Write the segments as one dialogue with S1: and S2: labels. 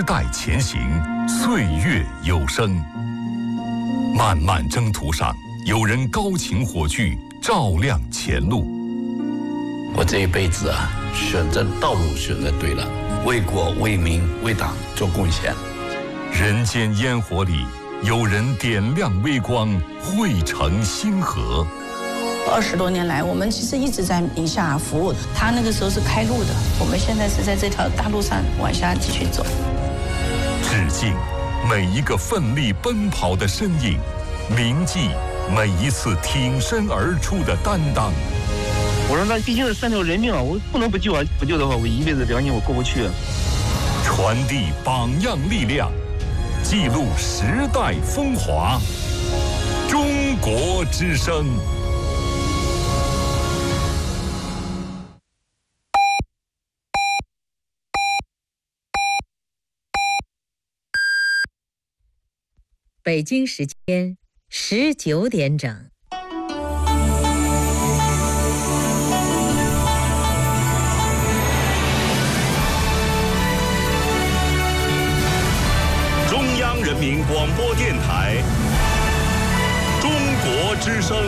S1: 时代前行，岁月有声。漫漫征途上，有人高擎火炬，照亮前路。
S2: 我这一辈子啊，选择道路选择对了，为国为民为党做贡献。
S1: 人间烟火里，有人点亮微光，汇成星河。
S3: 20多年来，我们其实一直在宁夏服务。他那个时候是开路的，我们现在是在这条大路上往下继续走。
S1: 致敬每一个奋力奔跑的身影，铭记每一次挺身而出的担当。
S4: 我说那毕竟是3条人命啊，我不能不救啊！不救的话，我一辈子良心我过不去。
S1: 传递榜样力量，记录时代风华。中国之声。
S5: 北京时间19点整。
S1: 中央人民广播电台，中国之声。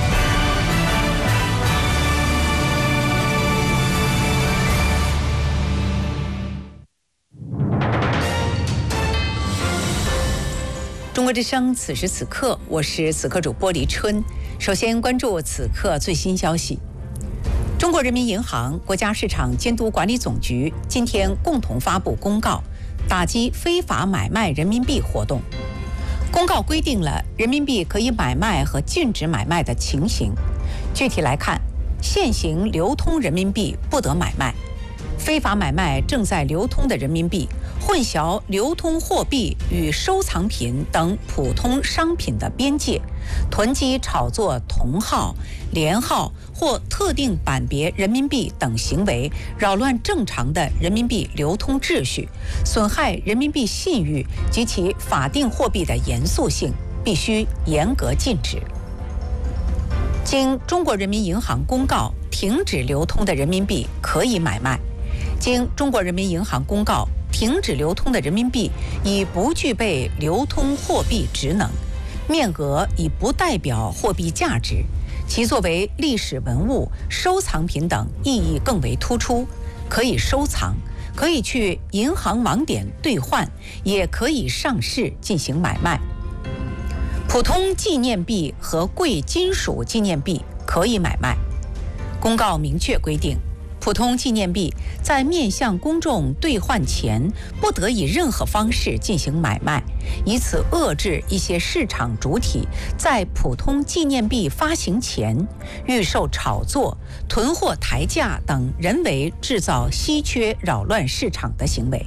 S6: 中国之声，此时此刻，我是此刻主播李春。首先关注此刻最新消息。中国人民银行、国家市场监督管理总局今天共同发布公告，打击非法买卖人民币活动。公告规定了人民币可以买卖和禁止买卖的情形。具体来看，现行流通人民币不得买卖，非法买卖正在流通的人民币，混淆流通货币与收藏品等普通商品的边界，囤积炒作同号、连号或特定版别人民币等行为，扰乱正常的人民币流通秩序，损害人民币信誉及其法定货币的严肃性，必须严格禁止。经中国人民银行公告停止流通的人民币可以买卖。经中国人民银行公告停止流通的人民币已不具备流通货币职能，面额已不代表货币价值，其作为历史文物、收藏品等意义更为突出，可以收藏，可以去银行网点兑换，也可以上市进行买卖。普通纪念币和贵金属纪念币可以买卖。公告明确规定，普通纪念币在面向公众兑换前，不得以任何方式进行买卖，以此遏制一些市场主体在普通纪念币发行前预售炒作、囤货抬价等人为制造稀缺、扰乱市场的行为。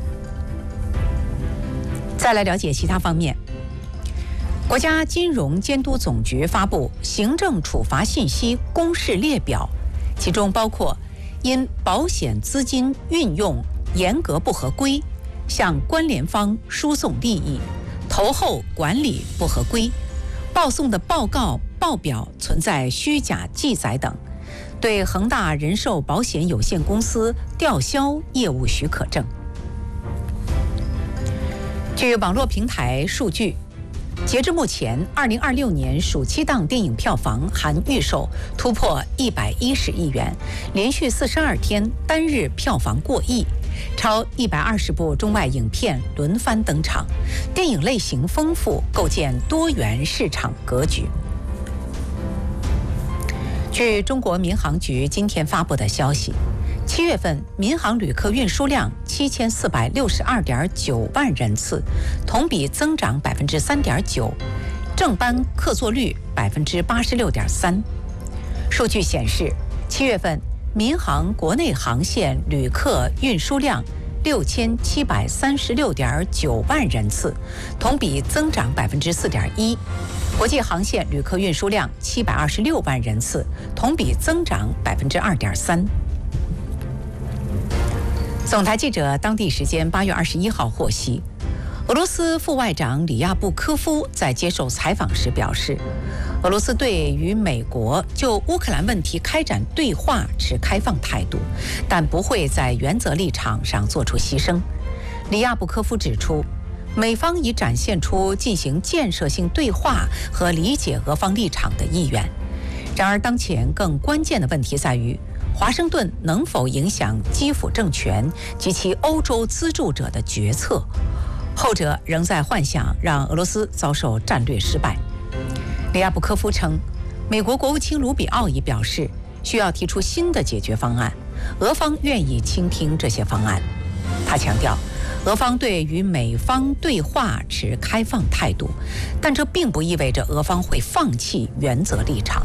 S6: 再来了解其他方面。国家金融监督总局发布行政处罚信息公示列表，其中包括因保险资金运用严格不合规，向关联方输送利益，投后管理不合规，报送的报告报表存在虚假记载等，对恒大人寿保险有限公司吊销业务许可证。据网络平台数据，截至目前，2026年暑期档电影票房含预售突破110亿元，连续42天单日票房过亿，超120部中外影片轮番登场，电影类型丰富，构建多元市场格局。据中国民航局今天发布的消息，7月份民航旅客运输量7462.9万人次，同比增长3.9%，正班客座率86.3%。数据显示，7月份民航国内航线旅客运输量6736.9万人次，同比增长4.1%。国际航线旅客运输量726万人次，同比增长2.3%。总台记者当地时间8月21号获悉，俄罗斯副外长里亚布科夫在接受采访时表示，俄罗斯对与美国就乌克兰问题开展对话持开放态度，但不会在原则立场上做出牺牲。 里亚布科夫指出，美方已展现出进行建设性对话和理解俄方立场的意愿。然而，当前更关键的问题在于，华盛顿能否影响基辅政权及其欧洲资助者的决策，后者仍在幻想让俄罗斯遭受战略失败。里亚布科夫称，美国国务卿卢比奥已表示需要提出新的解决方案，俄方愿意倾听这些方案。他强调，俄方对与美方对话持开放态度，但这并不意味着俄方会放弃原则立场。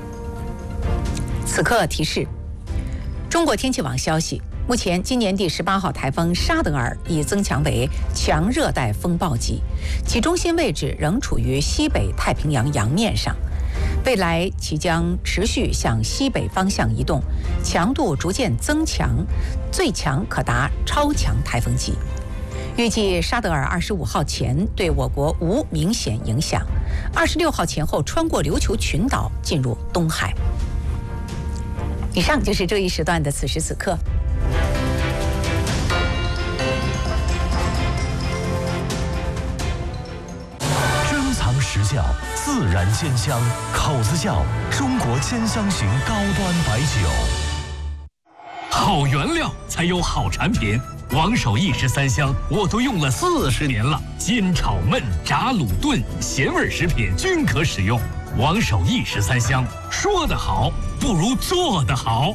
S6: 此刻提示：中国天气网消息，目前今年第18号台风沙德尔已增强为强热带风暴级，其中心位置仍处于西北太平洋洋面上，未来其将持续向西北方向移动，强度逐渐增强，最强可达超强台风级。预计沙德尔25号前对我国无明显影响，26号前后穿过琉球群岛进入东海。以上就是这一时段的此时此刻。
S7: 珍藏实窖，自然鲜香，口子窖中国兼香型高端白酒。
S8: 好原料才有好产品。王守义13香我都用了40年了，煎炒焖炸卤炖咸味食品均可使用。王守义13香，说得好不如做得好。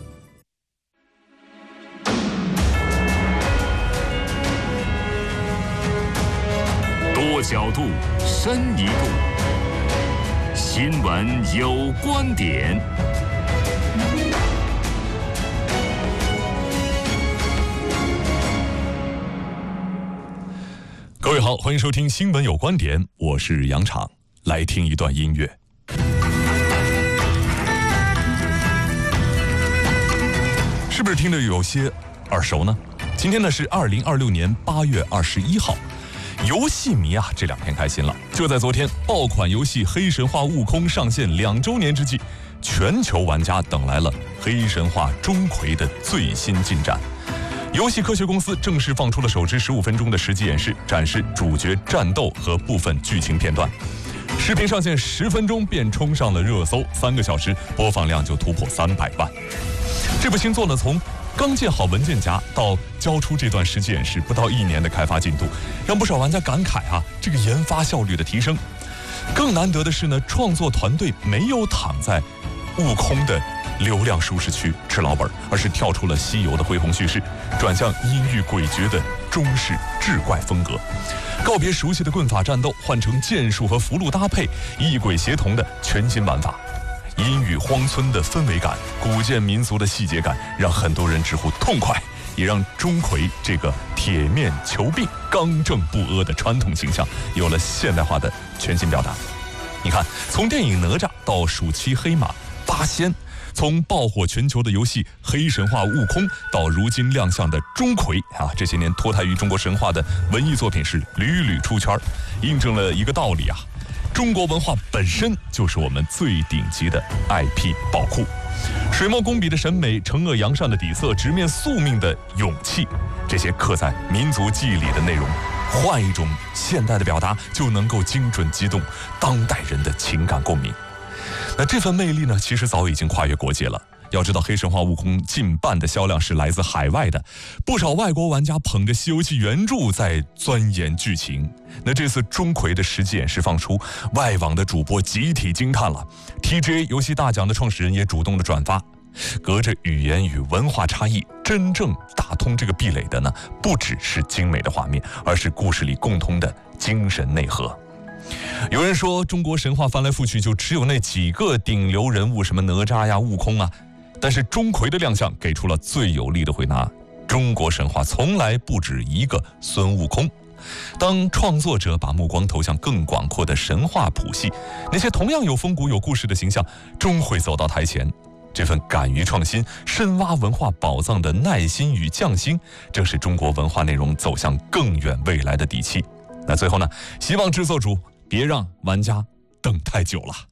S1: 多角度，深一度。新闻有观点。各位好，欢迎收听《新闻有观点》，我是杨昶，来听一段音乐。是不是听得有些耳熟呢？今天呢是2026年8月21号。游戏迷啊，这2天开心了。就在昨天，爆款游戏《黑神话：悟空》上线2周年之际，全球玩家等来了《黑神话：钟馗》的最新进展。游戏科学公司正式放出了首支15分钟的实际演示，展示主角战斗和部分剧情片段。视频上线10分钟便冲上了热搜，3个小时播放量就突破300万。这部新作呢，从刚建好文件夹到交出这段实际演示，不到1年的开发进度，让不少玩家感慨啊，这个研发效率的提升。更难得的是呢，创作团队没有躺在悟空的流量舒适区吃老本，而是跳出了西游的恢宏叙事，转向阴郁诡谲的中式志怪风格，告别熟悉的棍法战斗，换成剑术和符箓搭配，异鬼协同的全新玩法。阴雨荒村的氛围感，古建民俗的细节感，让很多人直呼痛快，也让钟馗这个铁面求病、刚正不阿的传统形象有了现代化的全新表达。你看，从电影哪吒到暑期黑马八仙，从爆火全球的游戏《黑神话：悟空》到如今亮相的钟馗啊，这些年脱胎于中国神话的文艺作品是屡屡出圈，印证了一个道理啊。中国文化本身就是我们最顶级的 IP 宝库，水墨工笔的审美，惩恶扬善的底色，直面宿命的勇气，这些刻在民族记忆里的内容，换一种现代的表达，就能够精准击动当代人的情感共鸣。那这份魅力呢，其实早已经跨越国界了。要知道，《黑神话：悟空》近半的销量是来自海外的，不少外国玩家捧着《西游记》原著在钻研剧情。那这次钟馗的实际演示放出，外网的主播集体惊叹了。TGA 游戏大奖的创始人也主动的转发。隔着语言与文化差异，真正打通这个壁垒的呢，不只是精美的画面，而是故事里共通的精神内核。有人说，中国神话翻来覆去就只有那几个顶流人物，什么哪吒呀、悟空啊。但是钟馗的亮相给出了最有力的回答：中国神话从来不止一个孙悟空。当创作者把目光投向更广阔的神话谱系，那些同样有风骨有故事的形象终会走到台前。这份敢于创新、深挖文化宝藏的耐心与匠心，正是中国文化内容走向更远未来的底气。那最后呢，希望制作组别让玩家等太久了。